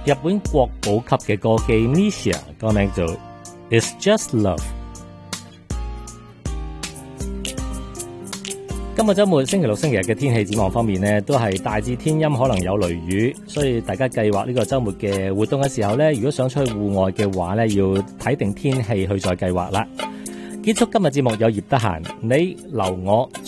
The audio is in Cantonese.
日本國寶級嘅歌姬 Misha 歌名做 It's Just Love。今個週末星期六、星期日嘅天氣展望方面呢，都係大致天陰，可能有雷雨，所以大家計劃呢個週末嘅活動嘅時候呢，如果想出去戶外嘅話呢，要睇定天氣去再計劃啦。結束今日節目有葉得閒，你留我。